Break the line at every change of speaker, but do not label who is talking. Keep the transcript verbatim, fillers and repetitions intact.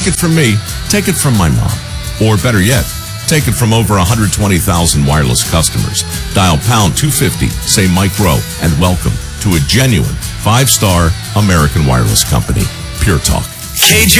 take it from me, take it from my mom. Or better yet, take it from over one hundred twenty thousand wireless customers. Dial pound two fifty, say Mike Rowe, and welcome to a genuine five-star American wireless company. Pure Talk.
K J